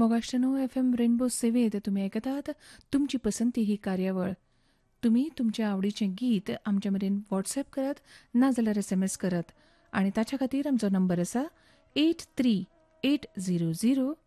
मोगाष्टनो FM rainbow सेवेत तुम्ही ऐकत आहात तुमची पसंती ही कार्यावळ. तुम्ही तुमच्या आवडीचें गीत आमच्या मेरेन व्हॉट्सॲप करात नाजाल्यार SMS करात आणि ताच्या खातीर आमचो नंबर आसा 83800808